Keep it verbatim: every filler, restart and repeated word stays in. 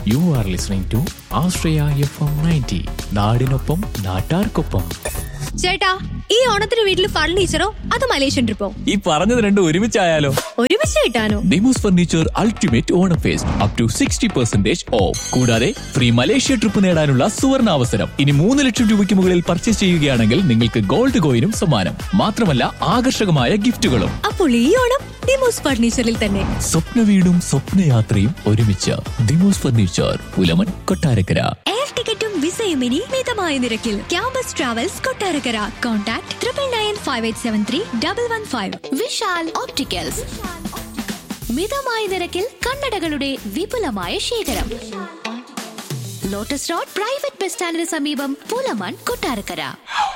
You are listening to Ashraya F M ninety. നാടിനൊപ്പം നാട്ടാർക്കൊപ്പം. ചേട്ടാ, ഈ ഓണത്തിന് വീട്ടിൽ ഫർണിച്ചറോ അത് മലേഷ്യൻ ട്രിപ്പോ? ഈ പറഞ്ഞത് രണ്ടും ഒരുമിച്ചായാലോ? ഒരുമിച്ച് കിട്ടാനോ? Demos furniture ultimate Onam first up to sixty percentage of. കൂടാതെ ഫ്രീ മലേഷ്യ ട്രിപ്പ് നേടാനുള്ള സുവർണ അവസരം. ഇനി മൂന്ന് ലക്ഷം രൂപയ്ക്ക് മുകളിൽ പർച്ചേസ് ചെയ്യുകയാണെങ്കിൽ നിങ്ങൾക്ക് ഗോൾഡ് കോയിനും സമ്മാനം. മാത്രമല്ല ആകർഷകമായ ഗിഫ്റ്റുകളും. അപ്പോൾ ഈ ഓണം ഡിമോസ് ഫർണിച്ചറിൽ തന്നെ. സ്വപ്ന വീടും സ്വപ്നയാത്രയും ഒരുമിച്ച്. ഡിമോസ് ഫർണിച്ചർ, പുലമൺ, കൊട്ടാരക്കര. എയർ ടിക്കറ്റും വിസയും ഇനി മിതമായ നിരക്കിൽ. Campus travels Kottarakkara. Contact triple nine five eight seven three double one five. Vishal opticals, മിതമായ നിരക്കിൽ കണ്ണടകളുടെ വിപുലമായ ശേഖരം. ലോട്ടസ് റോഡ് പ്രൈവറ്റ് ബസ് സ്റ്റാൻഡിന് സമീപം, പുലമൺ, കൊട്ടാരക്കര.